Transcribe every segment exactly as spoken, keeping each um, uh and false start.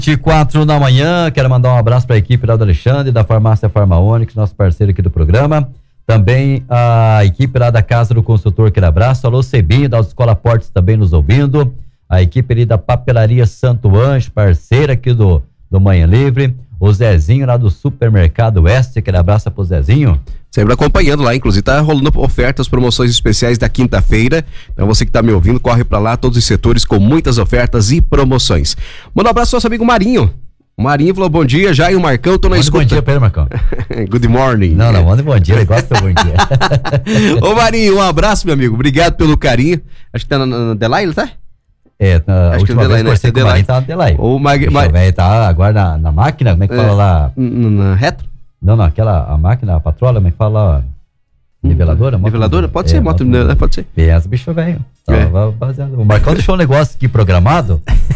vinte e quatro da manhã, quero mandar um abraço para a equipe lá do Alexandre, da Farmácia Farma Onix, nosso parceiro aqui do programa. Também a equipe lá da Casa do Consultor, aquele abraço. Alô, Cebinho, da Escola Portes também nos ouvindo. A equipe ali da Papelaria Santo Anjo, parceira aqui do, do Manhã Livre. O Zezinho lá do Supermercado Oeste, aquele abraço pro Zezinho. Sempre acompanhando lá, inclusive tá rolando ofertas, promoções especiais da quinta-feira. Então você que tá me ouvindo, corre pra lá, todos os setores com muitas ofertas e promoções. Manda um abraço ao nosso amigo Marinho. O Marinho falou bom dia, já e o Marcão, tô na Mande escuta. Bom dia pra ele, Marcão. Good morning. Não, não, manda bom dia, ele gosta do bom dia. Ô Marinho, um abraço, meu amigo, obrigado pelo carinho. Acho que tá na, na Delay, ele tá? É, na Acho última que vez né? que eu Marinho tá no Delay. O Mag... O velho tá agora na, na máquina, como é que é, fala lá? Na retro? Não, não, aquela, a máquina, a patrola, como é que fala lá? Niveladora? Moto Niveladora? Pode é, ser, moto, moto, pode ser. Pensa, bicho velho. É. O Marcão deixou um negócio aqui programado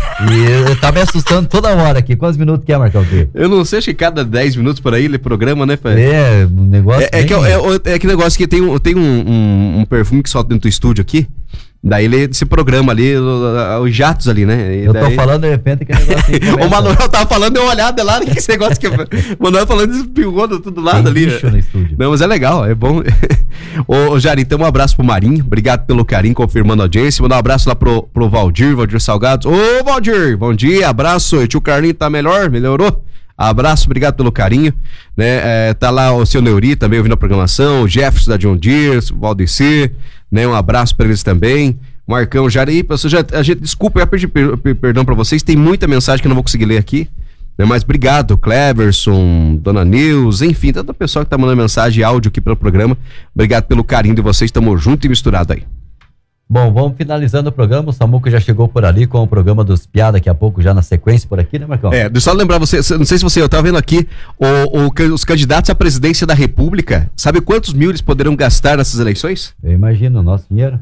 e eu tava me assustando toda hora aqui. Quantos minutos que é, Marcão? Aqui? Eu não sei, acho que cada dez minutos por aí ele programa, né, pai? É, um negócio. É, é, bem... que, é, é que negócio que tem, um, tem um, um, um perfume que solta dentro do estúdio aqui. Daí ele se programa ali, os jatos ali, né? E eu daí... tô falando de repente que é negócio. O Manuel tava falando, deu uma olhada lá, que esse negócio que. O Manuel falando, espirrou do tudo lado ali. No estúdio. Não, mas é legal, é bom. Ô, ô Jari, então um abraço pro Marinho, obrigado pelo carinho, confirmando a audiência. Mandar um abraço lá pro, pro Valdir, Valdir Salgados. Ô, Valdir, bom dia, abraço. E tio Carlinho tá melhor? Melhorou? Abraço, obrigado pelo carinho, né? É, tá lá o seu Neuri também ouvindo a programação, o Jefferson da John Deere, o Valdecir, né? Um abraço para eles também. Marcão, Jari, você já, a gente, desculpa, eu já pedi per, per, perdão para vocês, tem muita mensagem que eu não vou conseguir ler aqui, né? Mas obrigado, Cleverson, Dona Nils, enfim, toda a pessoa que tá mandando mensagem e áudio aqui pelo programa, obrigado pelo carinho de vocês, estamos junto e misturado aí. Bom, vamos finalizando o programa. O Samuca já chegou por ali com o programa dos Piá, daqui a pouco, já na sequência por aqui, né, Marcão? É, deixa eu só lembrar você, não sei se você, eu tava vendo aqui, o, o, os candidatos à presidência da República, sabe quantos mil eles poderão gastar nessas eleições? Eu imagino, o nosso dinheiro.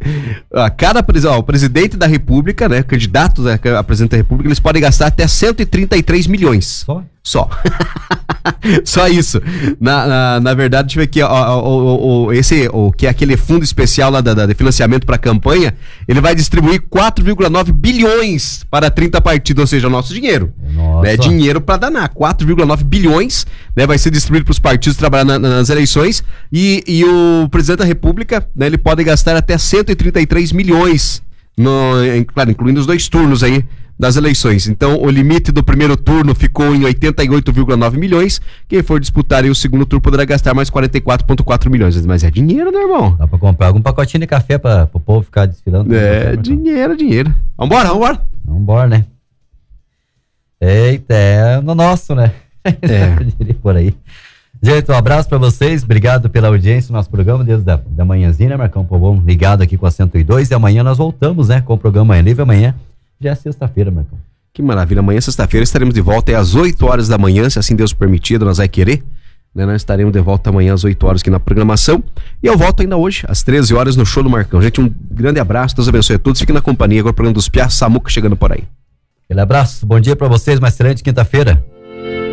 A cada ó, o presidente da República, né, candidatos à presidente da República, eles podem gastar até cento e trinta e três milhões. Só? Só. Só isso. Na, na, na verdade, deixa eu ver aqui, ó, o, o, esse, o, que é aquele fundo especial lá da, da, de financiamento para campanha, ele vai distribuir quatro vírgula nove bilhões para trinta partidos, ou seja, o nosso dinheiro. Nossa. Né, dinheiro para danar. quatro vírgula nove bilhões, né, vai ser distribuído para os partidos trabalhar na, nas eleições e, e o presidente da República, né, ele pode gastar até cento e trinta e três milhões, no, em, claro, incluindo os dois turnos aí das eleições. Então, o limite do primeiro turno ficou em oitenta e oito vírgula nove milhões. Quem for disputar aí o segundo turno poderá gastar mais quarenta e quatro vírgula quatro milhões. Mas é dinheiro, né, irmão? Dá pra comprar algum pacotinho de café para o povo ficar desfilando. É, café, dinheiro, dinheiro. Vambora, vambora. Vambora, né? Eita, é no nosso, né? É. Por aí. Gente, um abraço pra vocês, obrigado pela audiência no nosso programa, desde da, da manhãzinha, né, Marcão? Povão ligado aqui com a cento e dois, e amanhã nós voltamos, né, com o programa Manhã Livre. Amanhã já é sexta-feira, Marcão. Que maravilha, amanhã, sexta-feira, estaremos de volta é às oito horas da manhã, se assim Deus permitir, nós vai querer, né? Nós estaremos de volta amanhã às oito horas aqui na programação, e eu volto ainda hoje, às treze horas, no show do Marcão. Gente, um grande abraço, Deus abençoe a todos, fiquem na companhia, agora o programa dos Piá, Samuca chegando por aí. Aquele abraço, bom dia pra vocês, uma excelente quinta-feira.